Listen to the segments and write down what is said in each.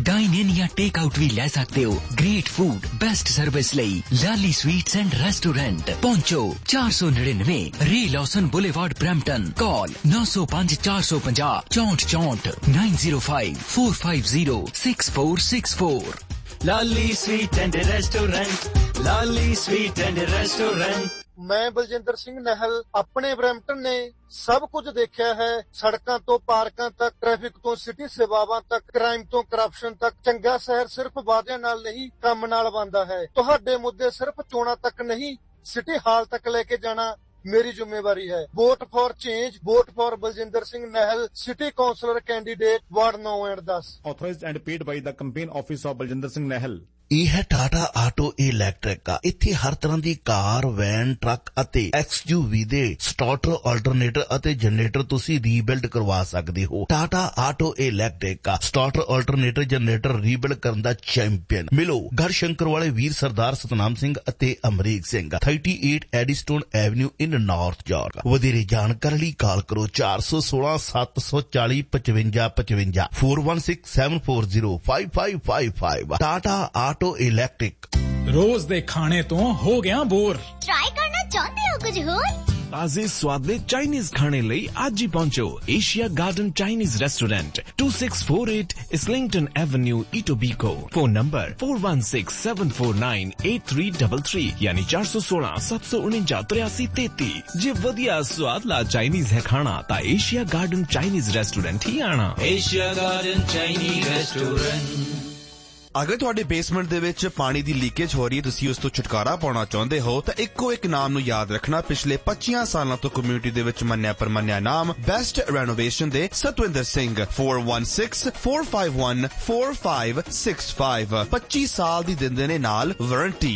Dine in या take out भी ले सकते हो। ग्रेट फूड, बेस्ट सर्विस लई लाली स्वीट्स एंड रेस्टोरेंट पहुंचो 499 रे Lawson boulevard Brampton. Call 905 450 6464 905 450 6464। Lali sweet and restaurant, Lali sweet and restaurant. मैं बलजिंदर सिंह नहल अपने ब्रैम्पटन ने सब कुछ देखा है। सड़कों तो पार्कों तक, ट्रैफिक तो सिटी सेवावां तक, क्राइम तो करप्शन तक। चंगा शहर सिर्फ वादियां नाल नहीं काम नाल बनदा है। तुहाडे मुद्दे सिर्फ चोणां तक नहीं सिटी हाल तक लेके जाना मेरी जिम्मेवारी है। Vote for change, vote for Baljinder Singh नहल, city counsellor candidate ward 9 and 10। Authorized and paid by the campaign office of Baljinder Singh Nahal। ਇਹ ਹੈ ਟਾਟਾ ਆਟੋ ਇਲੈਕਟ੍ਰਿਕ। ਇੱਥੇ ਹਰ ਤਰ੍ਹਾਂ ਦੀ ਕਾਰ, ਵੈਨ, ਟਰੱਕ ਅਤੇ XUV ਦੇ ਸਟਾਰਟਰ, ਆਲਟਰਨੇਟਰ ਅਤੇ ਜਨਰੇਟਰ ਤੁਸੀਂ ਰੀਬਿਲਡ ਕਰਵਾ ਸਕਦੇ ਹੋ। Tata auto electric starter, alternator, generator rebuild ਕਰਨ ਦਾ ਚੈਂਪੀਅਨ। ਮਿਲੋ ਗੜਸ਼ੰਕਰ ਵਾਲੇ ਵੀਰ ਸਰਦਾਰ ਸਤਨਾਮ ਸਿੰਘ ਅਤੇ ਅਮਰੀਕ ਸਿੰਘ, 38 ਐਡੀਸਟੋਨ ਐਵਨਿਊ ਇਨ ਨਾਰਥ ਯਾਰਕ। ਵਧੇਰੇ ਜਾਣਕਾਰੀ ਲਈ ਕਾਲ ਕਰੋ 416 740 5555 416 740 5555। Tata auto electric. रोज दे खाने तो हो गया बोर। ट्राई करना चाहते हो कुछ होर? ताजे स्वादले चाइनीज खाने लई आज ही पहुंचो Asia garden Chinese restaurant, 2648 Islington Avenue, इटोबीको। Phone number 4167498333 यानी 416 749 8333। जे वधिया स्वाद ला चाइनीज है खाना ता एशिया गार्डन चाइनीज रेस्टोरेंट ही आना। Asia garden Chinese restaurant. अगर तुहाडे बेसमेंट दे विच पानी दी लीकेज हो रही है, तुसी उस तो छुटकारा पाना चाहते हो तो इक्को एक नाम नू याद रखना। पिछले 25 सालों तो कम्यूनिटी दे विच मन्निया परमन्निया नाम बेस्ट रेनोवेशन दे सतविंदर सिंह। 4164514565। 25 साल दी दिंदे ने नाल वारंटी।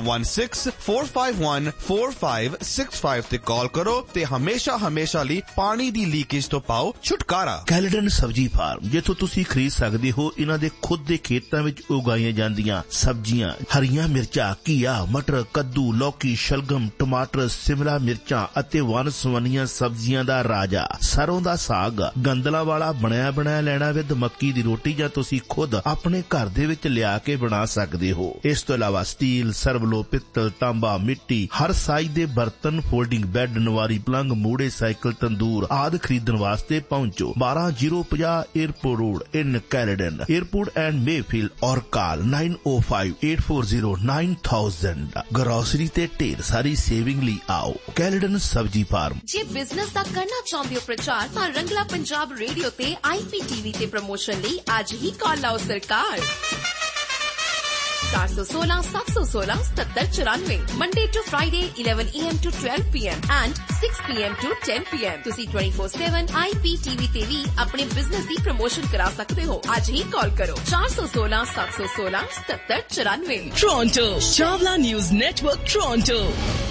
4164514565 ते कॉल करो ते हमेशा ਲਈ पानी दी लीकेज तो पाओ छुटकारा। ਕੈਲਡਨ ਸਬਜ਼ੀ ਫਾਰਮ, ਜਿੱਥੋਂ ਤੁਸੀਂ ਖਰੀਦ ਸਕਦੇ ਹੋ ਇਹਨਾਂ ਦੇ ਖੁਦ ਦੇ ਖੇਤਾਂ ਵਿੱਚ ਉਗਾਈਆਂ ਜਾਂਦੀਆਂ ਸਬਜ਼ੀਆਂ, ਹਰੀਆਂ ਮਿਰਚਾਂ, ਘੀਆ, ਮਟਰ, ਕੱਦੂ, ਲੌਕੀ, ਸ਼ਲਗਮ, ਟਮਾਟਰ, ਸਿਮਲਾ ਮਿਰਚਾਂ ਅਤੇ ਵੰਨ-ਸੁਵੰਨੀਆਂ ਸਬਜ਼ੀਆਂ ਦਾ ਰਾਜਾ ਸਰੋਂ ਦਾ ਸਾਗ, ਗੰਦਲਾਂ ਵਾਲਾ ਬਣਿਆ ਬਣਾਇਆ ਲੈਣਾ ਵਿਦ ਮੱਕੀ ਦੀ ਰੋਟੀ, ਜਾਂ ਤੁਸੀਂ ਖੁਦ ਆਪਣੇ ਘਰ ਦੇ ਵਿੱਚ ਲਿਆ ਕੇ ਬਣਾ ਸਕਦੇ ਹੋ। ਇਸ ਤੋਂ ਇਲਾਵਾ ਸਟੀਲ, ਸਰਵਲੋ, ਪਿੱਤਲ, ਤਾਂਬਾ, ਮਿੱਟੀ, ਹਰ ਸਾਈਜ਼ ਦੇ ਬਰਤਨ, ਫੋਲਡਿੰਗ ਬੈੱਡ, ਨਵਾਰੀ ਪਲੰਗ, ਮੂੜੇ, ਸਾਈਕਲ, ਤੰਦੂਰ ਆਦਿ ਖਰੀਦਣ ਵਾਸਤੇ ਪਹੁੰਚੋ 12050 airport road in Caledon, airport and Mayfield, और कॉल 9058409000। ग्रोसरी ते ढेर सारी सेविंग ली आओ कैलडन सब्जी फार्म। जे बिजनेस दा करना चाहते हो प्रचार तां रंगला पंजाब रेडियो ते IPTV ते प्रमोशन ली आज ही कॉल लाओ सरकार। 416 716 7794 Monday to Friday 11 AM to 12 PM and 6 PM to 10 PM। तुसी 24/7 IPTV ते भी अपने बिजनेस दी प्रमोशन करा सकते हो। आज ही कॉल करो 416 716 7794। Toronto, Chawla News Network, Toronto।